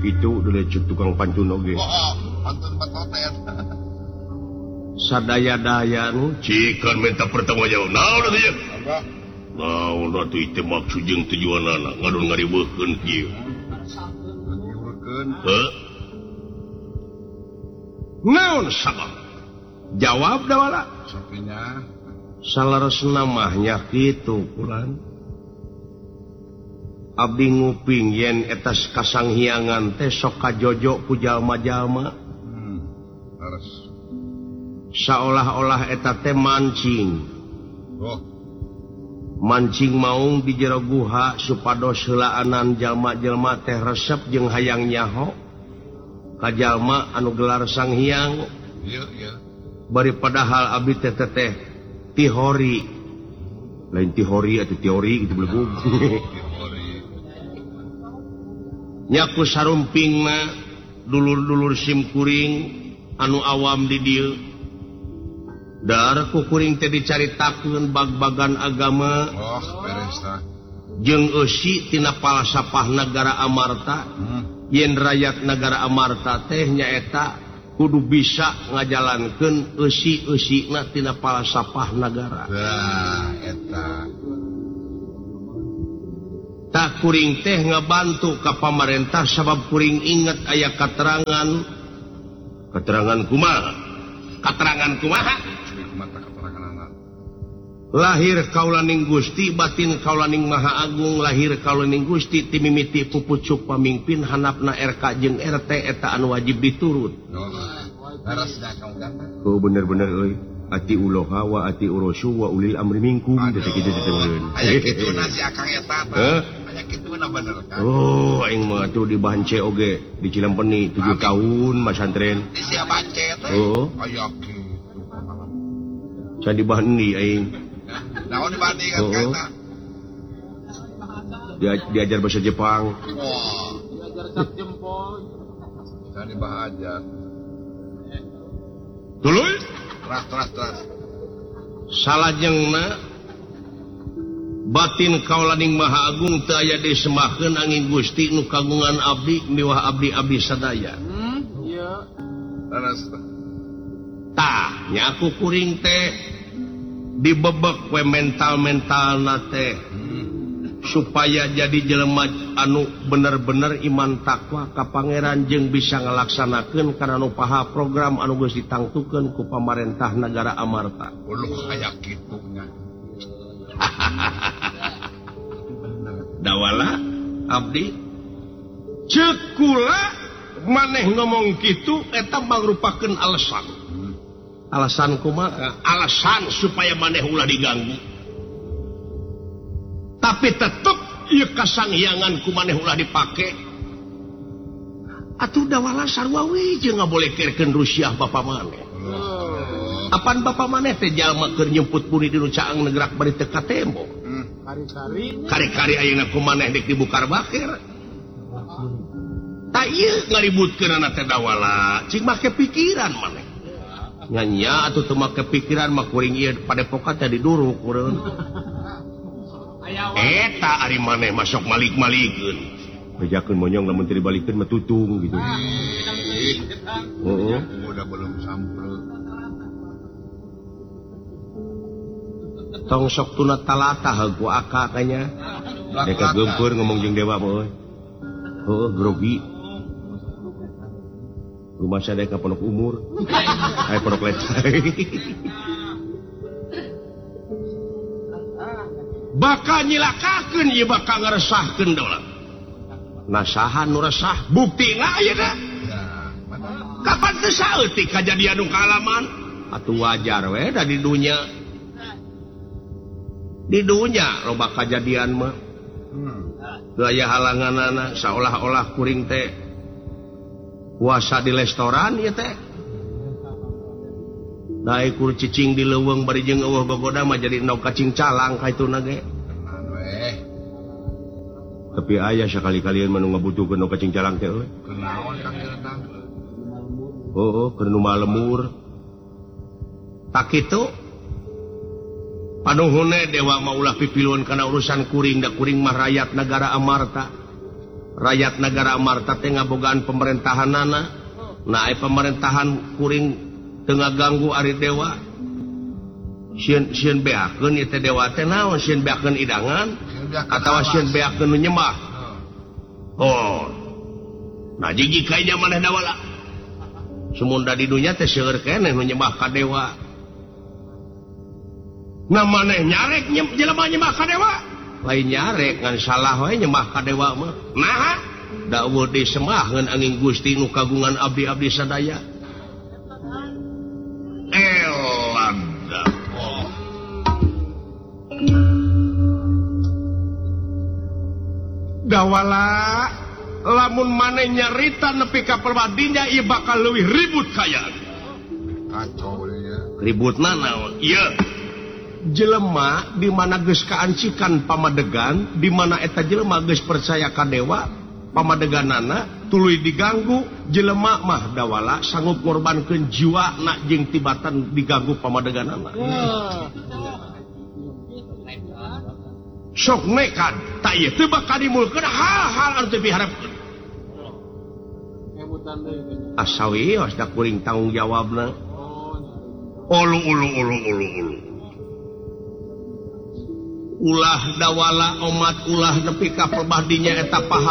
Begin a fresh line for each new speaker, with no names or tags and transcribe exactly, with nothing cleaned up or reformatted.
gitu dulu cek tukang pantun oge.
Oh, pantun patotet.
Sadaya-daya nu
cikan minta pertanggungjawab. Naon atuh ya?
Apa?
Naon atuh ieu maksud jeung tujuanana ngadon ngaribeukeun kieu.
Diureukeun.
Heuh?
naon sabab? Jawab da wala.
Sapinya
Salaresna mah nya kitu kulan. Abdi nguping yen eta kasanghiangan teh sok kajojo ku jalma-jalma.
Hmm. Harus.
Saolah-olah eta teh mancing.
Oh,
Mancing maung di jero guha supados heulaanan jalma-jalma teh resep jeung hayang nyaho ka jalma anu gelar sanghyang.
iya iya.
Bari padahal abdi teh teh tihori. Lain tihori atau teori gitu belegug.
Teori.
Nyaku sarumpingna dulur-dulur sim kuring anu awam di dieu. Dar ku kuring teh dicaritakeun bag-bagan agama
Oh, beres tah.
jeung eusi tina palasapah negara Amarta.
Hmm.
Yen rakyat negara Amarta teh nyaeta kudu bisa ngajalankeun eusi-eusina tina palasapah negara.
Dah, eta.
Tak kuring teh ngabantu ka pamarentah sabab kuring inget aya katerangan. Katerangan kumaha? Katerangan kumaha?
Ceuk mata keterangan anak.
Lahir kaulaning Gusti, batin kaulaning Maha Agung. Lahir kaulaning Gusti, timimiti pupucuk pamimpin hanapna R K jeung R T eta anu wajib diturut.
Oh, beres dah kau gambar.
Oh bener-bener euy. Ati uloha wa ati urosu wa ulil amri minkum. Detik kitu ditemeun.
Aya kitu nasi akang eta.
Heh?
Aya kitu na bener kan.
Oh, aing mah tuh di Bance oge di Cilampeni tujuh tahun masantren.
Di sia bance teh.
Oh.
Aya kitu.
Can di Bandi aing.
Naon dibandingkan
Oh.
kata?
Dia, diajar bahasa Jepang.
Wah,
Diajar cap jempol.
jadi bahagia.
Tuluy
Teras teras teras.
salajengna batin kaulaning Maha Agung teu aya disembahkeun angin Gusti nu kagungan abdi miwah abdi-abdi sadaya.
Hmm, iya.
Teras.
Tah nyaku kuring teh dibebek we mental-mentalna teh supaya jadi jelema anu bener-bener iman takwa ka pangeran jeung bisa ngalaksanakeun kana nu paha program anu geus ditangtukeun ku pamarentah negara Amarta.
Uluh aya kitu nya.
Dawala abdi ceuk kula maneh ngomong kitu eta mangrupakeun alasan. Alasan kumaha? Alasan supaya maneh ulah diganggu. Tapi tetep ieu kasanghiangan ku maneh ulah dipake. Atuh dawala sarua we jeung ngabolehkeun Rusia bapa maneh. Apan bapa maneh teh jalma keur nyemput puni dinu caang negrak bari teu ka tembok.
Kari-kari.
Kari-kari ayeuna ku maneh dek dibukar bakir. Ta ieu ngaributkeun anak teh dawala, cing make pikiran maneh. Nyanya atuh teu make pikiran mah kuring ieu padepokan teh diduruk meureun. Eta ari maneh masuk malik-malikeun. Bejakeun monyong lamun teu dibalikeun mah tutung gitu. Heeh.
Udah belum sampai.
Tong sok tuna talata hagu aka kanya. Deka geumpeur ngomong jeung dewa mah euy. Heuh grogi. Rumah sadaya ka pondok umur. Aya pondok letay. Bakal nyilakakeun ieu bakal ngaresahkeun daulah. Nasaha nu resah buktina ayeuna. Kapan teu saeutik kajadian nu kaalaman? Atuh wajar we da di dunya. Di dunya loba kajadian mah. Teu aya halanganana saolah-olah kuring teh puasa di restoran ieu teh. Dae kur cicing di leuweung bari jeung eueuh gogoda mah jadi endog cacing calang kaituna ge.
Weh,
Tapi aya sakali-kalian manu ngabutuhkeun endog cacing calang teh euy.
kenaon kang eta?
Heueuh keur nu malemur. Tak kitu panuhunna dewa mah ulah pipiluan kana urusan kuring da kuring mah rakyat negara Amarta. rakyat negara Amarta teh ngabogaan pemerintahanana. Nah, ai pemerintahan kuring teu ngaganggu ari dewa. Sieun sieun beakeun ieu teh dewa teh naon? Sieun beakeun idangan atawa sieun beakeun nu nyembah? Oh. Nah, jigi kayaknya maneh dawala. Sumunda di dunya teh seueur keneh nu nyembah ka dewa. Nah, maneh nyarek jelema nyembah ka dewa? Lain nyarek ngan salah wae nyembah ka dewa mah. Nah, dawuh disembahkeun angin Gusti nu kagungan abdi-abdi sadaya. Elada. Oh. Dawala lamun maneh nyarita nepi ka perbadinya ieu bakal leuwih ribut kayaan.
Kacau ya.
Ributna naon? Ieu jelema di mana geus kaancikan pamadegan, di mana eta jelema geus percaya ka dewa, pamadeganana tuluy diganggu, jelema mah dawala sanggup ngorbankeun jiwana jeung tibatan diganggu pamadeganana. Sok nekat, tak ieu teu bakal dimulkeun hal-hal anu teu diharapkeun. Asawi os da kuring tanggung jawabna. Ulu ulu ulu ulu ulu. Ulah dawala umat ulah nepi ka perbadinya eta pahala